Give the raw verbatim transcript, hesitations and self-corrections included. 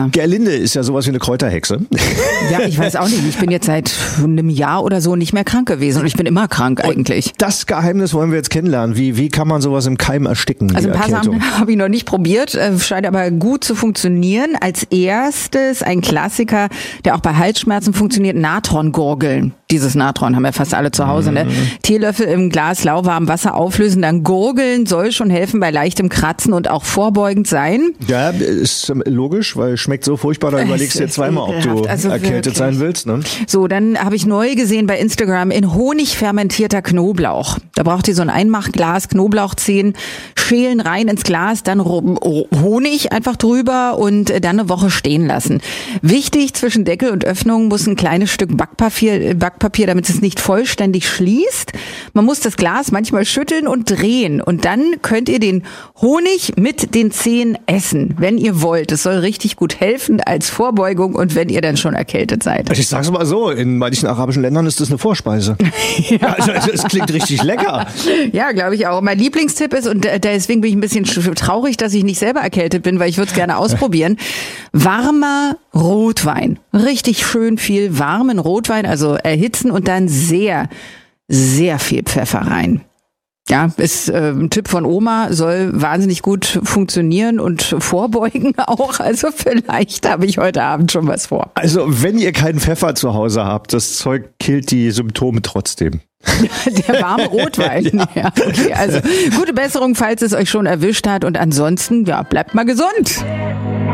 Ja. Gerlinde ist ja sowas wie eine Kräuterhexe. Ja, ich weiß auch nicht. Ich bin jetzt seit einem Jahr oder so nicht mehr krank gewesen und ich bin immer krank eigentlich. Und das Geheimnis wollen wir jetzt kennenlernen. Wie, wie kann man sowas im Keim ersticken? Also die ein paar Erkältung? Sachen habe ich noch nicht probiert, äh, scheint aber gut zu funktionieren. Als erstes ein Klassiker, der auch bei Halsschmerzen funktioniert, Natrongurgeln. Dieses Natron haben wir fast alle zu Hause. Ne? Teelöffel im Glas lauwarmem Wasser auflösen, dann gurgeln, soll schon helfen bei leichtem Kratzen und auch vorbeugend sein. Ja, ist logisch, weil es schmeckt so furchtbar, da überlegst du dir zweimal, ob du also erkältet wirklich. sein willst. Ne? So, dann habe ich neu gesehen bei Instagram in Honig fermentierter Knoblauch. Da braucht ihr so ein Einmachglas Knoblauchzehen, schälen rein ins Glas, dann Honig einfach drüber und dann eine Woche stehen lassen. Wichtig, zwischen Deckel und Öffnung muss ein kleines Stück Backpapier, Backpapier, damit es nicht vollständig schließt. Man muss das Glas manchmal schütteln und drehen und dann könnt ihr den Honig mit den Zehen essen, wenn ihr wollt. Es soll richtig gut helfen als Vorbeugung und wenn ihr dann schon erkältet seid. Ich sag's mal so, in manchen arabischen Ländern ist das eine Vorspeise. Ja. Also, also es klingt richtig lecker. Ja, glaube ich auch. Mein Lieblingstipp ist, und deswegen bin ich ein bisschen traurig, dass ich nicht selber erkältet bin, weil ich würde es gerne ausprobieren, warmer Rotwein. Richtig schön viel warmen Rotwein, also erhitzen und dann sehr, sehr viel Pfeffer rein. Ja, ist äh, ein Tipp von Oma, soll wahnsinnig gut funktionieren und vorbeugen auch. Also vielleicht habe ich heute Abend schon was vor. Also wenn ihr keinen Pfeffer zu Hause habt, das Zeug killt die Symptome trotzdem. Der warme Rotwein. Ja. Ja, okay. Also gute Besserung, falls es euch schon erwischt hat. Und ansonsten, ja, bleibt mal gesund.